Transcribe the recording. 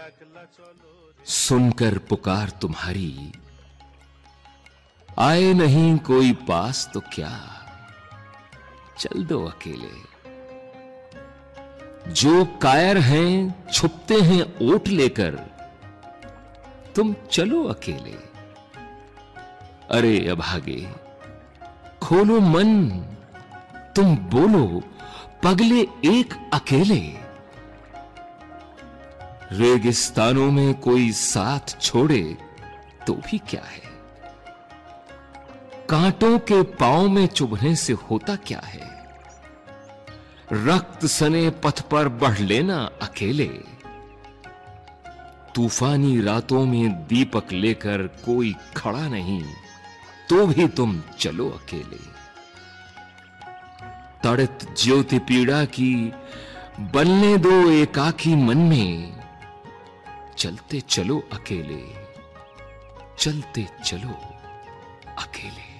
सुनकर पुकार तुम्हारी आए नहीं कोई पास तो क्या, चल दो अकेले। जो कायर हैं छुपते हैं ओट लेकर, तुम चलो अकेले। अरे अभागे खोलो मन, तुम बोलो पगले एक अकेले। रेगिस्तानों में कोई साथ छोड़े तो भी क्या है, कांटों के पांव में चुभने से होता क्या है। रक्त सने पथ पर बढ़ लेना अकेले, तूफानी रातों में दीपक लेकर कोई खड़ा नहीं तो भी तुम चलो अकेले। तड़ित ज्योति पीड़ा की बलने दो एकाकी मन में, चलते चलो अकेले, चलते चलो अकेले।